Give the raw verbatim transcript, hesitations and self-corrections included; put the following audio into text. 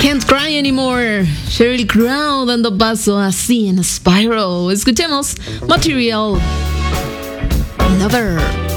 Can't Cry Anymore. Sheryl Crow dando paso así en Spiral. Escuchemos Material Lover.